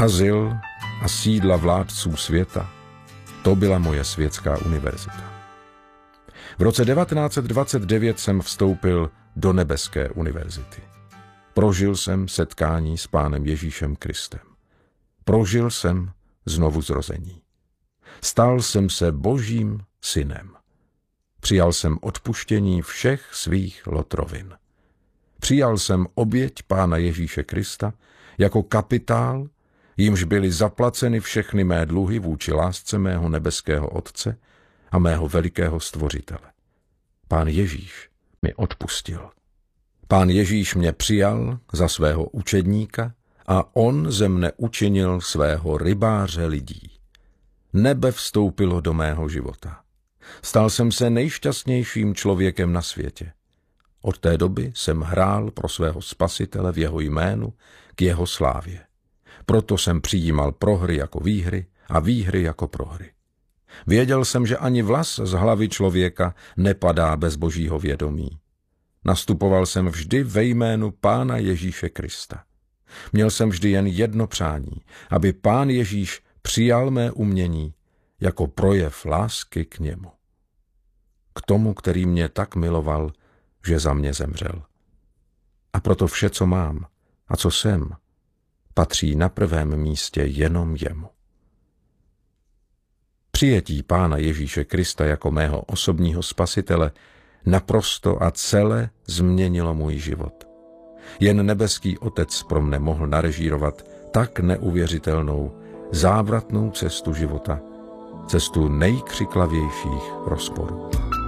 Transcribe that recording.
azyl a sídla vládců světa, to byla moje světská univerzita. V roce 1929 jsem vstoupil do nebeské univerzity. Prožil jsem setkání s Pánem Ježíšem Kristem. Prožil jsem znovuzrození. Stal jsem se Božím synem. Přijal jsem odpuštění všech svých lotrovin. Přijal jsem oběť Pána Ježíše Krista jako kapitál, jímž byly zaplaceny všechny mé dluhy vůči lásce mého nebeského Otce a mého velikého Stvořitele. Pán Ježíš mi odpustil. Pán Ježíš mě přijal za svého učedníka a on ze mne učinil svého rybáře lidí. Nebe vstoupilo do mého života. Stal jsem se nejšťastnějším člověkem na světě. Od té doby jsem hrál pro svého Spasitele v jeho jménu k jeho slávě. Proto jsem přijímal prohry jako výhry a výhry jako prohry. Věděl jsem, že ani vlas z hlavy člověka nepadá bez Božího vědomí. Nastupoval jsem vždy ve jménu Pána Ježíše Krista. Měl jsem vždy jen jedno přání, aby Pán Ježíš přijal mé umění jako projev lásky k němu. K tomu, který mě tak miloval, že za mě zemřel. A proto vše, co mám a co jsem, patří na prvém místě jenom jemu. Přijetí Pána Ježíše Krista jako mého osobního spasitele naprosto a celé změnilo můj život. Jen nebeský Otec pro mne mohl narežírovat tak neuvěřitelnou, závratnou cestu života, cestu nejkřiklavějších rozporů.